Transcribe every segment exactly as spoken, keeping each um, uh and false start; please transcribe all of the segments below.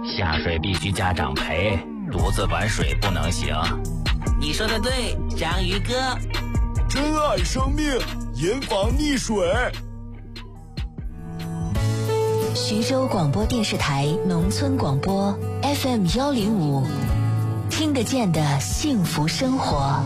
下水必须家长陪，独自玩水不能行。 你说的对，章鱼哥。 珍爱生命，严防溺水。 徐州广播电视台农村广播 F M 幺零五，听得见的幸福生活。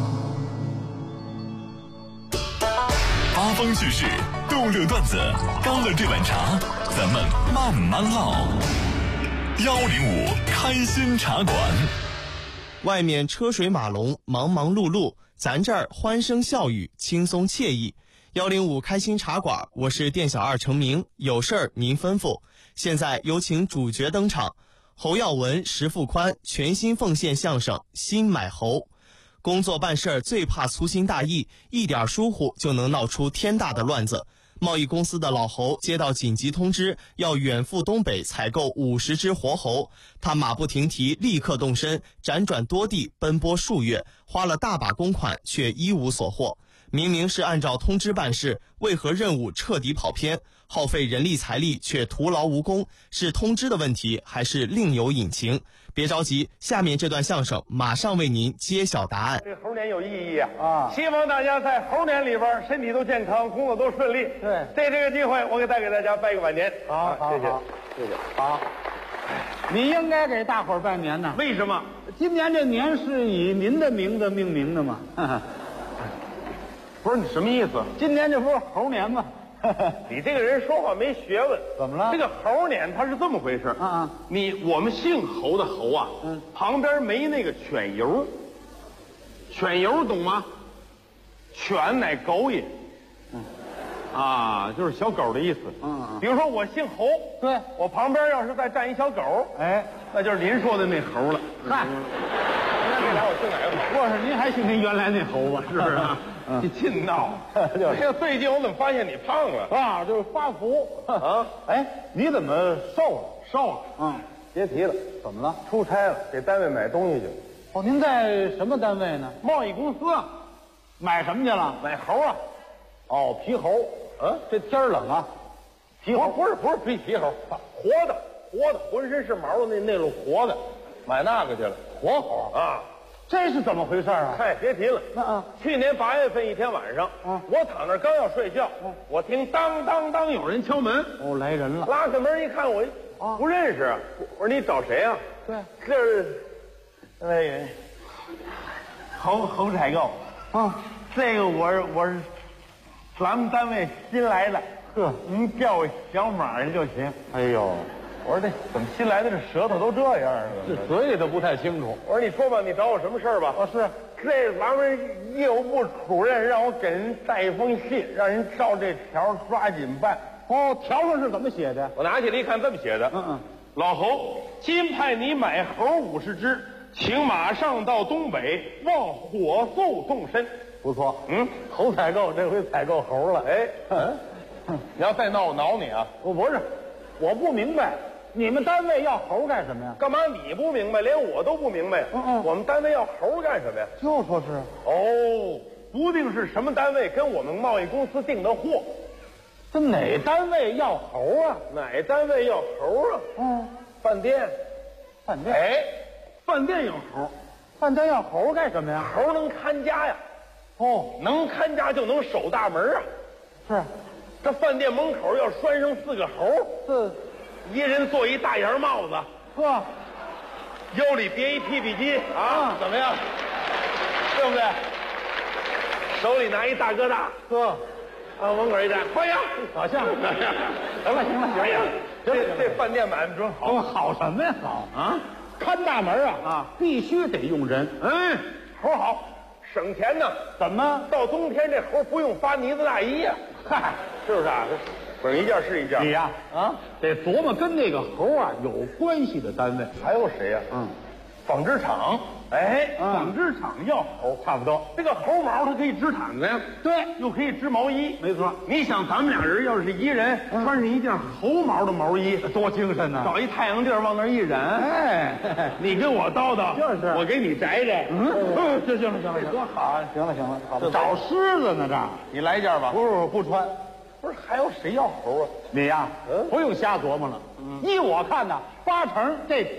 八方趣事，逗乐段子，干了这碗茶，咱们慢慢唠。幺零五开心茶馆。 外面车水马龙，忙忙碌碌，咱这儿欢声笑语，轻松惬意。幺零五开心茶馆，我是店小二程明，有事儿您吩咐。现在有请主角登场，侯耀文、石富宽全新奉献相声《新买猴》。工作办事儿最怕粗心大意，一点疏忽就能闹出天大的乱子。贸易公司的老侯接到紧急通知，要远赴东北采购五十只活猴，他马不停蹄，立刻动身，辗转多地，奔波数月，花了大把公款，却一无所获。明明是按照通知办事，为何任务彻底跑偏？耗费人力财力却徒劳无功，是通知的问题，还是另有隐情？别着急，下面这段相声马上为您揭晓答案。 这猴年有意义啊！啊，希望大家在猴年里边身体都健康，工作都顺利。对，借这个机会，我给再给大家拜个晚年。 好，好， 谢谢，谢谢。好， 你应该给大伙儿拜年呢。 为什么？ 今年这年是以您的名字命名的嘛？ 不是你什么意思？ 今年这不是猴年吗？ 你这个人说话没学问。 怎么了？ 这个猴年它是这么回事啊啊！ 你我们姓侯的侯啊，嗯，旁边没那个犬油。犬油懂吗？犬乃狗也。嗯，啊，就是小狗的意思。嗯嗯。比如说我姓侯， 对， 我旁边要是再站一小狗，哎，那就是您说的那猴了。 嗨， 那这俩我姓哪个猴？ 我是您还姓您原来那猴吧？是不是啊？ 你净闹！哎呀，最近我怎么发现你胖了啊？就是发福啊！哎，你怎么瘦了？ 瘦了？ 嗯， 别提了。 怎么了？ 出差了，给单位买东西去。 哦，您在什么单位呢？ 贸易公司啊。 买什么去了？ 买猴啊。 哦，皮猴。 嗯， 这天冷啊。 皮猴不是不是皮皮猴，活的活的，浑身是毛的那那种活的，买那个去了。 活猴啊。 这是怎么回事啊？ 嗨，别提了。 那啊， 去年八月份一天晚上，嗯，我躺那刚要睡觉，嗯，我听当当当有人敲门。 哦，来人了。 拉开门一看，我啊不认识。我说你找谁啊？ 对， 这是哎，侯侯采购啊，这个我是我是咱们单位新来的，呵，您叫我小马就行。 哎呦。 我说这怎么新来的这舌头都这样啊？ 这嘴里都不太清楚。 我说你说吧，你找我什么事儿吧？ 哦，是这咱们业务部主任让我给人带一封信，让人照这条抓紧办。 哦，条上是怎么写的？ 我拿起来一看，这么写的：嗯嗯，老侯，今派你买猴五十只，请马上到东北，望火速动身。 不错， 嗯， 猴采购这回采购猴了。 哎，嗯，你要再闹我挠你啊！ 我不是，我不明白。你们单位要猴干什么呀？ 干嘛你不明白，连我都不明白。嗯嗯，我们单位要猴干什么呀？ 就说是哦，不定是什么单位跟我们贸易公司订的货。 这哪单位要猴啊？ 哪单位要猴啊？ 嗯， 饭店， 饭店。 哎，饭店要猴， 饭店要猴干什么呀？ 猴能看家呀。 哦， 能看家就能守大门啊。 是， 这饭店门口要拴上四个猴， 这。 一人做一大檐帽子， 呵， 腰里别一屁屁机啊，怎么样？对不对？手里拿一大哥大， 呵， 啊，门口一站，欢迎， 好像。行了，行了，行了， 这这饭店买卖准好。 好什么呀？好啊！看大门啊啊，必须得用人。 嗯，猴好，省钱呢。 怎么？ 到冬天这猴不用发呢子大衣呀？嗨，是不是啊？整一件是一件。 你呀，啊，得琢磨跟那个猴啊有关系的单位。 还有谁呀？嗯，纺织厂。哎，纺织厂要猴， 差不多。 这个猴毛它可以织毯子呀， 对， 又可以织毛衣。 没错。 你想，咱们俩人要是一人穿上一件猴毛的毛衣， 多精神呢！ 找一太阳地儿往那儿一忍， 哎， 你跟我叨叨， 就是， 我给你摘摘。 嗯，行行了，行了， 多好啊！ 行了，行了，好。找狮子呢，这你来一件吧。 不是，不穿。 不是，还有谁要猴啊？ 你呀，不用瞎琢磨了。依我看呢，八成这